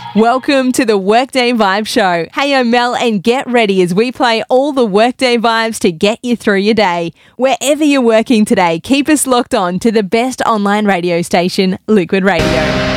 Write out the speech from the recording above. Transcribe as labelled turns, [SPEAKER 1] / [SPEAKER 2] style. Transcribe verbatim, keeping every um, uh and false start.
[SPEAKER 1] Welcome to the Workday Vibe Show. Hey, I'm Mel, and get ready as we play all the Workday vibes to get you through your day. Wherever you're working today, keep us locked on to the best online radio station, Liquid Radio.